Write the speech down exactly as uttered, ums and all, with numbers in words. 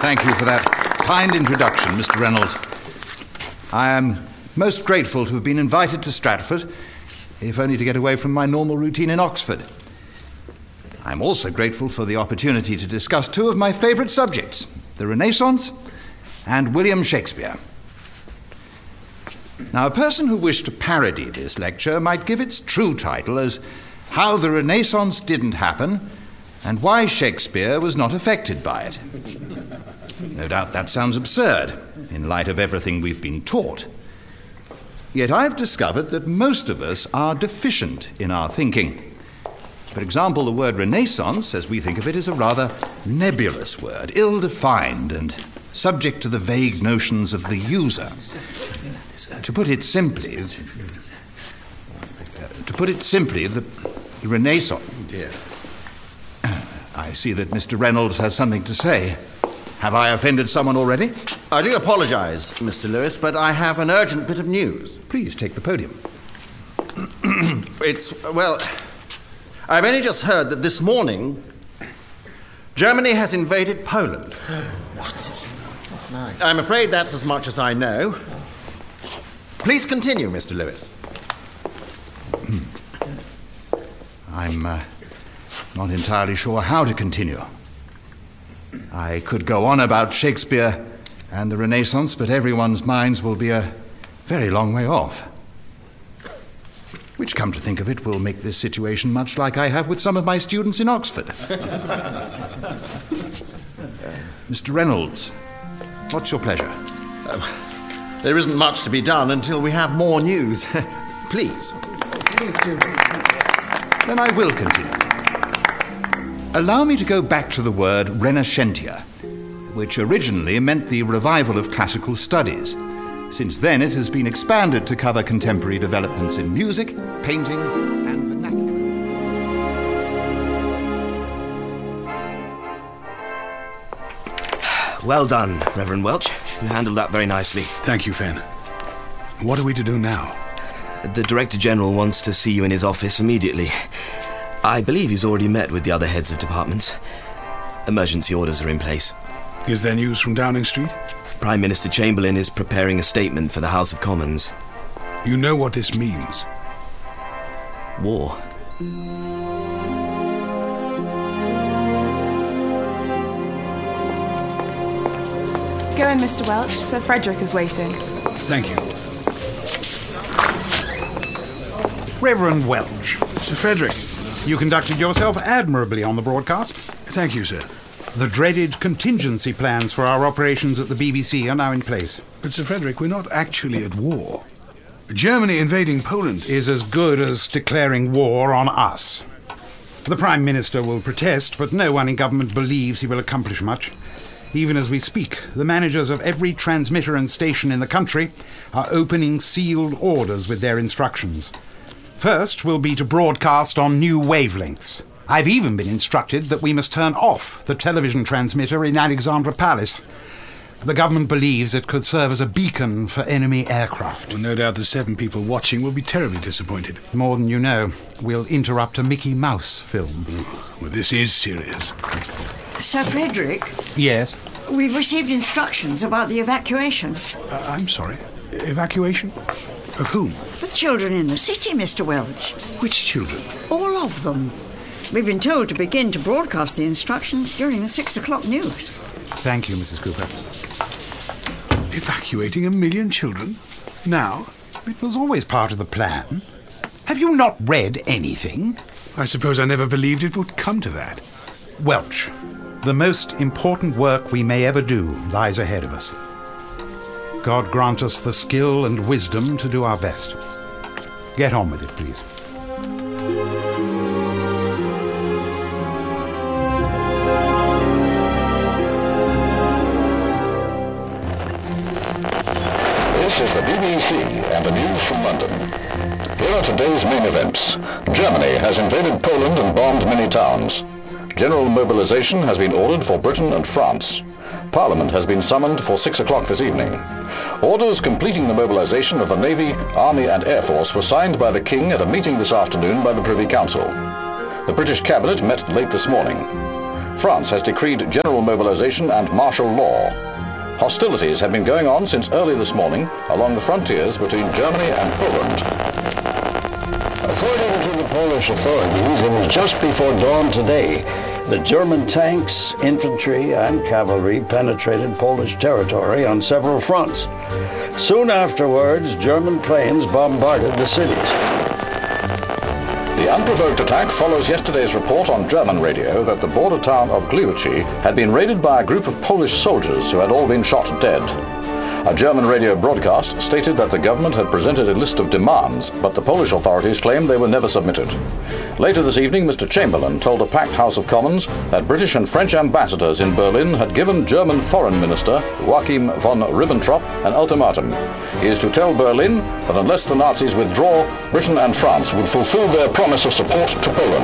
Thank you for that kind introduction, Mister Reynolds. I am most grateful to have been invited to Stratford, if only to get away from my normal routine in Oxford. I'm also grateful for the opportunity to discuss two of my favourite subjects, the Renaissance and William Shakespeare. Now, a person who wished to parody this lecture might give its true title as How the Renaissance Didn't Happen and Why Shakespeare Was Not Affected by It. No doubt that sounds absurd in light of everything we've been taught. Yet I've discovered that most of us are deficient in our thinking. For example, the word Renaissance, as we think of it, is a rather nebulous word, ill-defined and subject to the vague notions of the user. To put it simply, to put it simply, the Renaissance... Dear. I see that Mister Reynolds has something to say. Have I offended someone already? I do apologise, Mister Lewis, but I have an urgent bit of news. Please take the podium. It's, well, I've only just heard that this morning Germany has invaded Poland. What? I'm afraid that's as much as I know. Please continue, Mister Lewis. I'm uh, not entirely sure how to continue. I could go on about Shakespeare and the Renaissance, but everyone's minds will be a very long way off. Which, come to think of it, will make this situation much like I have with some of my students in Oxford. Mister Reynolds, what's your pleasure? Um, there isn't much to be done until we have more news. Please. Please do. Then I will continue. Allow me to go back to the word Renascentia, which originally meant the revival of classical studies. Since then, it has been expanded to cover contemporary developments in music, painting, and vernacular. Well done, Reverend Welch. You handled that very nicely. Thank you, Fenn. What are we to do now? The Director General wants to see you in his office immediately. I believe he's already met with the other heads of departments. Emergency orders are in place. Is there news from Downing Street? Prime Minister Chamberlain is preparing a statement for the House of Commons. You know what this means? War. Go in, Mister Welch. Sir Frederick is waiting. Thank you. Reverend Welch. Sir Frederick. You conducted yourself admirably on the broadcast. Thank you, sir. The dreaded contingency plans for our operations at the B B C are now in place. But, Sir Frederick, we're not actually at war. Germany invading Poland is as good as declaring war on us. The Prime Minister will protest, but no one in government believes he will accomplish much. Even as we speak, the managers of every transmitter and station in the country are opening sealed orders with their instructions. First will be to broadcast on new wavelengths. I've even been instructed that we must turn off the television transmitter in Alexandra Palace. The government believes it could serve as a beacon for enemy aircraft. Well, no doubt the seven people watching will be terribly disappointed. More than you know. We'll interrupt a Mickey Mouse film. Oh, well, this is serious. Sir Frederick? Yes? We've received instructions about the evacuation. Uh, I'm sorry. Evacuation? Of whom? The children in the city, Mister Welch. Which children? All of them. We've been told to begin to broadcast the instructions during the six o'clock news. Thank you, Missus Cooper. Evacuating a million children? Now? It was always part of the plan. Have you not read anything? I suppose I never believed it would come to that. Welch, the most important work we may ever do lies ahead of us. God grant us the skill and wisdom to do our best. Get on with it, please. This is the B B C and the news from London. Here are today's main events. Germany has invaded Poland and bombed many towns. General mobilization has been ordered for Britain and France. Parliament has been summoned for six o'clock this evening. Orders completing the mobilization of the Navy, Army and Air Force were signed by the King at a meeting this afternoon by the Privy Council. The British Cabinet met late this morning. France has decreed general mobilization and martial law. Hostilities have been going on since early this morning along the frontiers between Germany and Poland. According to the Polish authorities, it was just before dawn today that German tanks, infantry, and cavalry penetrated Polish territory on several fronts. Soon afterwards, German planes bombarded the cities. The unprovoked attack follows yesterday's report on German radio that the border town of Gliwice had been raided by a group of Polish soldiers who had all been shot dead. A German radio broadcast stated that the government had presented a list of demands, but the Polish authorities claimed they were never submitted. Later this evening, Mister Chamberlain told a packed House of Commons that British and French ambassadors in Berlin had given German Foreign Minister Joachim von Ribbentrop an ultimatum. He is to tell Berlin that unless the Nazis withdraw, Britain and France would fulfill their promise of support to Poland.